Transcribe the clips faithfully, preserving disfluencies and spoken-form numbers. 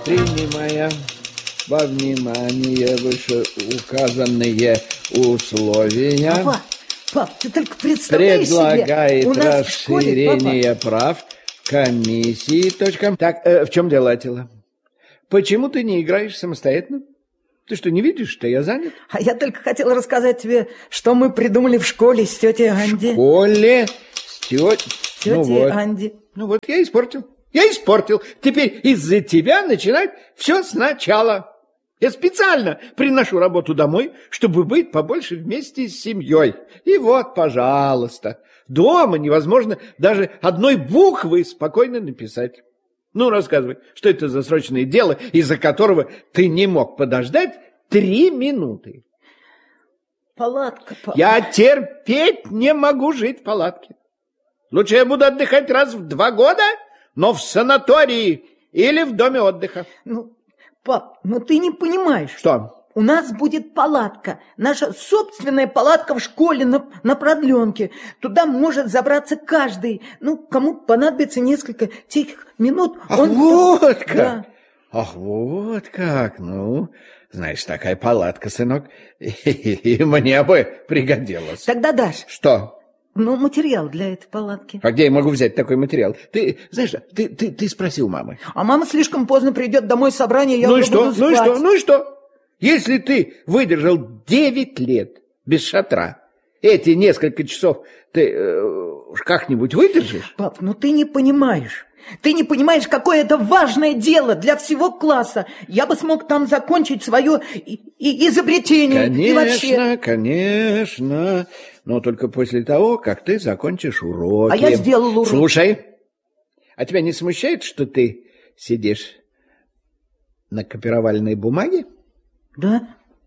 Принимая во внимание вышеуказанные условия, Папа, пап, ты только представляешь предлагает себе, у нас расширение в школе, прав комиссии. Точка. Так, э, в чем дело, Аттила? Почему ты не играешь самостоятельно? Ты что, не видишь, что я занят? А я только хотела рассказать тебе, что мы придумали в школе с тетей Анди. В школе с тетей... Тетей ну вот. Анди. Ну вот, я испортил. Я испортил. Теперь из-за тебя начинать все сначала. Я специально приношу работу домой, чтобы быть побольше вместе с семьей. И вот, пожалуйста, дома невозможно даже одной буквы спокойно написать. Ну, рассказывай, что это за срочное дело, из-за которого ты не мог подождать три минуты? Палатка, папа. Я терпеть не могу жить в палатке. Лучше я буду отдыхать раз в два года, но в санатории или в доме отдыха. Ну, пап, ну ты не понимаешь. Что? У нас будет палатка, наша собственная палатка в школе на, на продленке. Туда может забраться каждый. Ну, кому понадобится несколько тихих минут. Ах, он... вот как! Да. Ах, вот как! Ну, знаешь, такая палатка, сынок, и мне бы пригодилась. Тогда дашь. Что? Ну, материал для этой палатки. А где я могу взять такой материал? Ты, знаешь, ты, ты, ты спросил мамы. А мама слишком поздно придет домой с собрания, я ну уже и что? буду спать. Ну и что? Ну и что? Если ты выдержал девять лет без шатра, эти несколько часов ты э, как-нибудь выдержишь? Пап, ну ты не понимаешь. Ты не понимаешь, какое это важное дело для всего класса. Я бы смог там закончить свое и, и изобретение. Конечно, и вообще... конечно. Но только после того, как ты закончишь уроки. А я сделал уроки. Слушай, а тебя не смущает, что ты сидишь на копировальной бумаге? Да?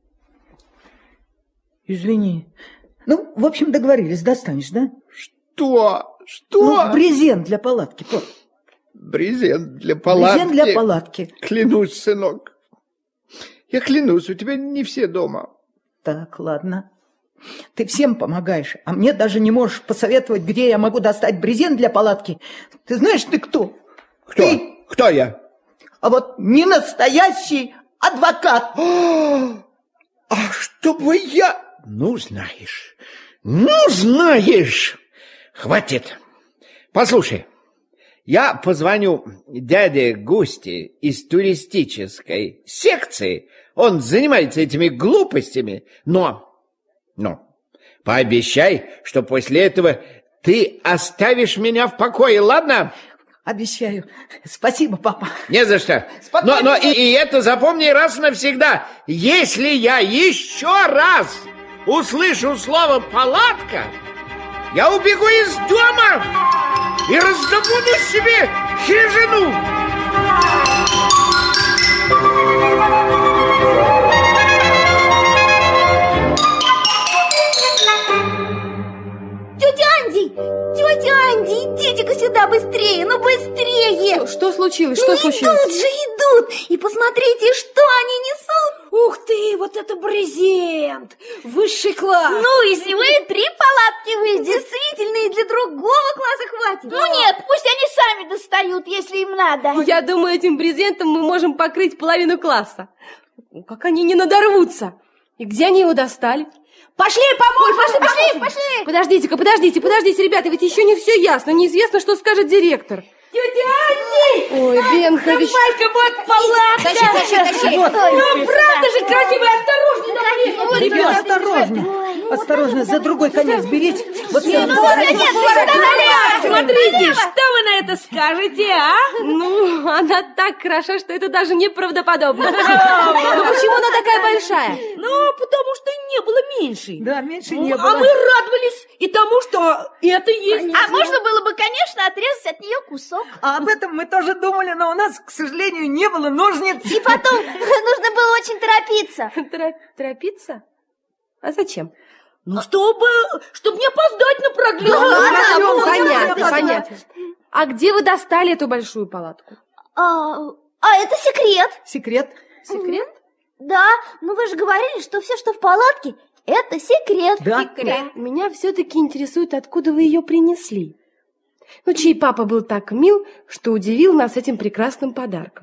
Извини. Ну, в общем, договорились, достанешь, да? Что? Что? Ну, брезент для палатки, пап. Брезент для палатки? Брезент для палатки. Клянусь, сынок. Я клянусь, у тебя не все дома. Так, ладно. Ты всем помогаешь, а мне даже не можешь посоветовать, где я могу достать брезент для палатки. Ты знаешь, ты кто? Кто? Ты... Кто я? А вот не настоящий адвокат. А чтобы я... Ну, знаешь, ну, знаешь. Хватит. Послушай, я позвоню дяде Густи из туристической секции. Он занимается этими глупостями, но... Но пообещай, что после этого ты оставишь меня в покое, ладно? Обещаю. Спасибо, папа. Не за что. Но, но и, и это запомни раз навсегда. Если я еще раз услышу слово «палатка», я убегу из дома и раздобуду себе хижину. Тетя Анди! Тетя Анди, идите-ка сюда быстрее, ну быстрее! Что, что случилось? Что ну, случилось? Идут же, идут! И посмотрите, что они несут! Ух ты, вот это брезент! Высший класс! Ну, из него и три палатки выйдет. Действительно, и для другого класса хватит. Да. Ну нет, пусть они сами достают, если им надо. Я думаю, этим брезентом мы можем покрыть половину класса. Как они не надорвутся! И где они его достали? Пошли, помочь! Пошли, пошли, пошли! Подождите-ка, подождите, подождите, ребята, ведь еще не все ясно. Неизвестно, что скажет директор. Тетя Анди! Ой, Бенкович. Давай-ка вот палатка! Тащи, тащи, тащи. Вот. Ну, правда же красивая, осторожней, Ну, вот, ребят, осторожно. Осторожно, за другой конец берите. Вот нет, ну, вот, нет, нет, смотрите, что вы на это скажете, а? Ну, она так хороша, что это даже неправдоподобно. Ну, почему она такая большая? Ну, потому что не было меньше. Да, меньше Ну, не а было. мы радовались и тому, что это есть. А можно было бы, конечно, отрезать от нее кусок. А об этом мы тоже думали, но у нас, к сожалению, не было ножниц. И потом нужно было очень торопиться. Тора- Торопиться? А зачем? Ну, чтобы, чтобы не опоздать на продленку. Да, Ну, да, понятно, да, понятно. А где вы достали эту большую палатку? А, а это секрет. Секрет. Секрет? Да, ну вы же говорили, что все, что в палатке, это секрет. Да. Секрет. Меня все-таки интересует, откуда вы ее принесли. Ну, чей папа был так мил, что удивил нас этим прекрасным подарком.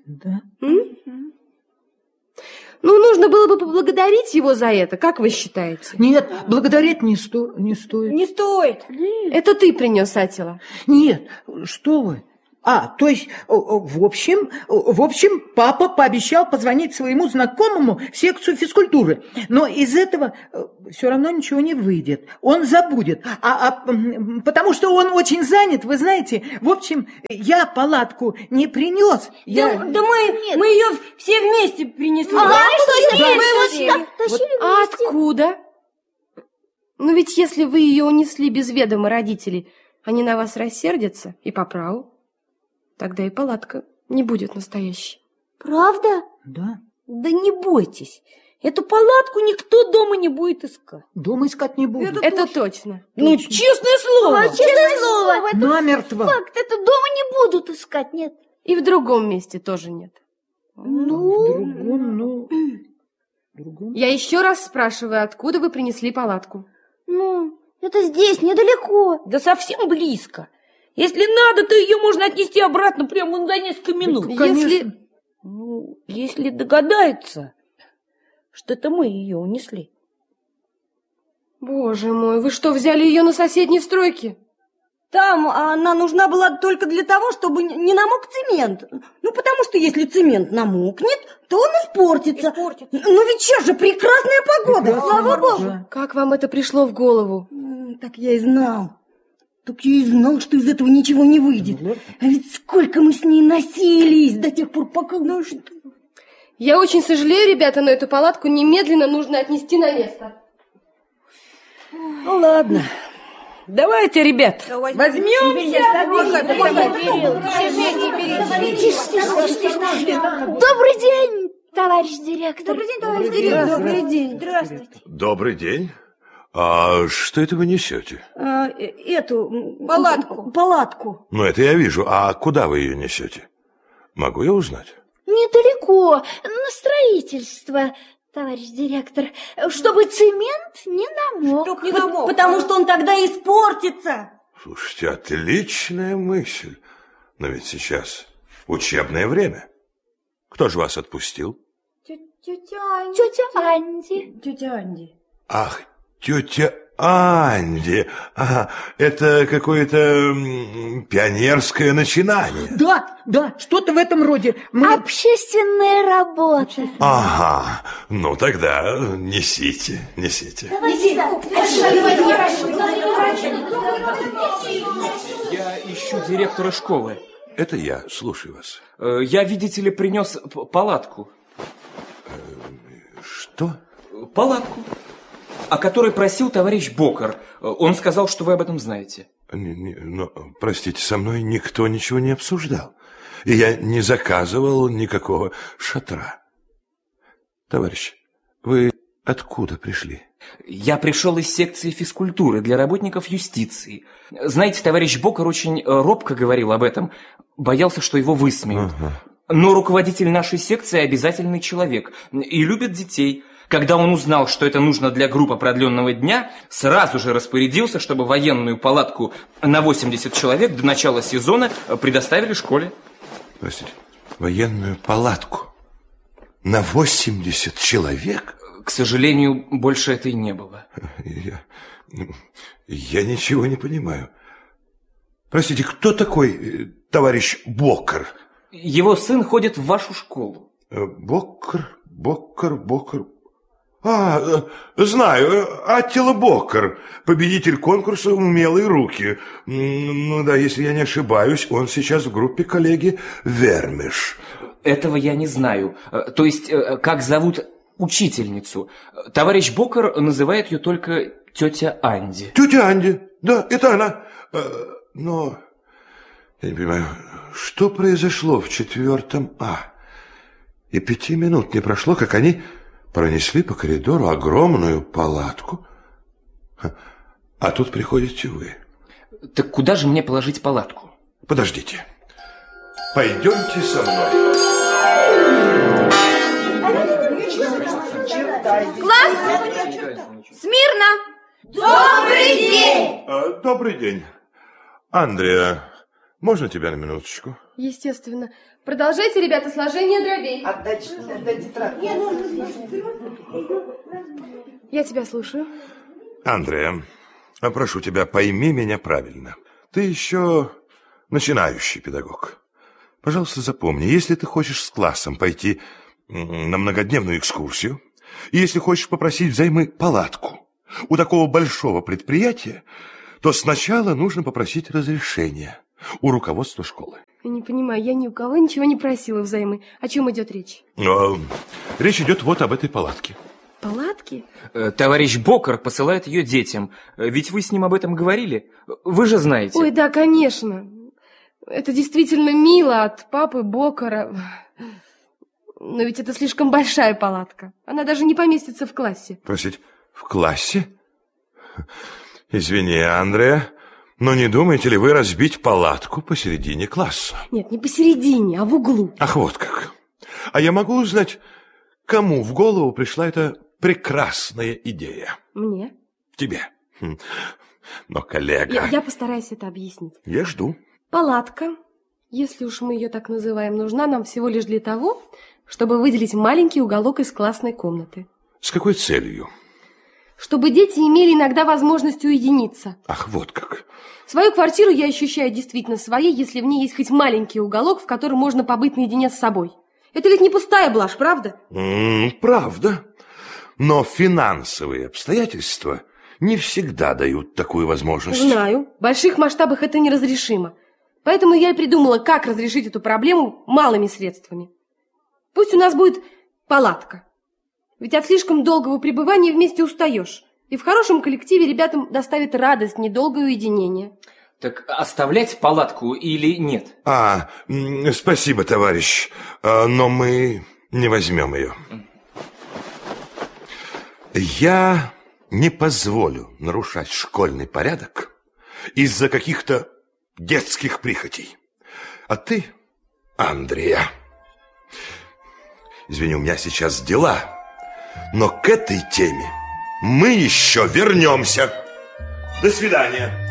Да. М? Ну, нужно было бы поблагодарить его за это, как вы считаете? Нет, благодарить не, сто... не стоит. Не стоит. Это ты принес, Атила. Нет, что вы. А, то есть, в общем, в общем, папа пообещал позвонить своему знакомому в секцию физкультуры. Но из этого все равно ничего не выйдет. Он забудет. А, а, потому что он очень занят, вы знаете. В общем, я палатку не принес. Я... Да, да мы, мы ее все вместе принесли. Ага, Да, что да, вместе? мы вот Так, тащили А вместе. откуда? Ну ведь если вы ее унесли без ведома родителей, они на вас рассердятся и по праву. Тогда и палатка не будет настоящей. Правда? Да. Да не бойтесь. Эту палатку никто дома не будет искать. Дома искать не буду. Это Это точно. Ну, честное слово. А, честное слово. Это Намертво. факт. Это дома не будут искать, нет. И в другом месте тоже нет. Ну, в другом, ну... в другом. Я еще раз спрашиваю, откуда вы принесли палатку? Ну, это здесь, недалеко. Да совсем близко. Если надо, то ее можно отнести обратно прямо за несколько минут. Если... Ну, если догадаются, что это мы ее унесли. Боже мой, вы что, взяли ее на соседней стройке? Там она нужна была только для того, чтобы не намок цемент. Ну, потому что если цемент намокнет, то он испортится. испортится. Ну, ведь сейчас же прекрасная погода, Прекрасная, слава богу. да. Как вам это пришло в голову? М, Так я и знал. Так я и знал, что из этого ничего не выйдет. А ведь сколько мы с ней носились до тех пор, пока... Ну, что... Я очень сожалею, ребята, но эту палатку немедленно нужно отнести на место. Ну, ладно. Давайте, ребят, возьмемся. Добрый день, товарищ директор. Добрый день, товарищ директор. Добрый день. Здравствуйте. Добрый день. А что это вы несете? А, э, эту... м, Палатку. Палатку. Ну, это я вижу. А куда вы ее несете? Могу я узнать? Недалеко, на строительство, товарищ директор, чтобы цемент не намок. Не намок. Потому что он тогда испортится. Слушайте, отличная мысль. Но ведь сейчас учебное время. Кто же вас отпустил? Тетя Анди. Тетя Анди. Тетя Анди. Ах, тетя Анди. Ага, это какое-то м, пионерское начинание. Да, да, что-то в этом роде. Мы... Общественная работа. Ага, ну тогда несите, несите. Я ищу директора школы. Это я, слушаю вас. Э, Я, видите ли, принес п- палатку. Что? Палатку, о которой просил товарищ Бокер. Э, Он сказал, что вы об этом знаете. Не, не, но, простите, со мной никто ничего не обсуждал. И я не заказывал никакого шатра. Товарищ, вы откуда пришли? Я пришел из секции физкультуры для работников юстиции. Знаете, товарищ Бокер очень э, робко говорил об этом. Боялся, что его высмеют. Ага. Но руководитель нашей секции обязательный человек и любит детей. Когда он узнал, что это нужно для группы продленного дня, сразу же распорядился, чтобы военную палатку на восемьдесят человек до начала сезона предоставили школе. Простите, военную палатку на восемьдесят человек? К сожалению, больше это и не было. Я, я ничего не понимаю. Простите, кто такой э, товарищ Бокер? Его сын ходит в вашу школу. Э, Бокер, Бокер, Бокер. А, э, знаю, э, Аттила Бокер, победитель конкурса «Умелые руки». М, Ну да, если я не ошибаюсь, он сейчас в группе коллеги Вермиш. Этого я не знаю. Э, То есть, э, как зовут учительницу. Товарищ Бокер называет ее только тетя Анди. Тетя Анди, да, это она. Э, Но, я не понимаю, что произошло в четвертом А? И пяти минут не прошло, как они пронесли по коридору огромную палатку. А тут приходите вы. Так куда же мне положить палатку? Подождите. Пойдемте со мной. Класс! Смирно! Добрый день! А, добрый день. Андреа, можно тебя на минуточку? Естественно. Продолжайте, ребята, сложение дробей. Отдать, отдать тетрадку. Я тебя слушаю. Андрея, прошу тебя, пойми меня правильно. Ты еще начинающий педагог. Пожалуйста, запомни, если ты хочешь с классом пойти на многодневную экскурсию, и если хочешь попросить взаймы палатку у такого большого предприятия, то сначала нужно попросить разрешения у руководства школы. Я не понимаю, я ни у кого ничего не просила взаймы. О чем идет речь? Но речь идет вот об этой палатке. Палатки? Э, Товарищ Бокер посылает ее детям. Э, Ведь вы с ним об этом говорили. Вы же знаете. Ой, да, конечно. Это действительно мило от папы Бокера. Но ведь это слишком большая палатка. Она даже не поместится в классе. Простите, в классе? Извини, Андрея, но не думаете ли вы разбить палатку посередине класса? Нет, не посередине, а в углу. Ах, вот как. А я могу узнать, кому в голову пришла эта прекрасная идея? Мне. Тебе. Хм. Но, коллега... Я, я постараюсь это объяснить. Я жду. Палатка, если уж мы ее так называем, нужна нам всего лишь для того, чтобы выделить маленький уголок из классной комнаты. С какой целью? Чтобы дети имели иногда возможность уединиться. Ах, вот как. Свою квартиру я ощущаю действительно своей, если в ней есть хоть маленький уголок, в котором можно побыть наедине с собой. Это ведь не пустая блажь, правда? М-м, правда. Но финансовые обстоятельства не всегда дают такую возможность. Знаю. В больших масштабах это неразрешимо. Поэтому я и придумала, как разрешить эту проблему малыми средствами. Пусть у нас будет палатка. Ведь от слишком долгого пребывания вместе устаешь. И в хорошем коллективе ребятам доставит радость недолгое уединение. Так оставлять палатку или нет? А, м, спасибо, товарищ, а, но мы не возьмем ее. Я не позволю нарушать школьный порядок из-за каких-то детских прихотей. А ты, Андрея, извини, у меня сейчас дела, но к этой теме мы еще вернемся. До свидания.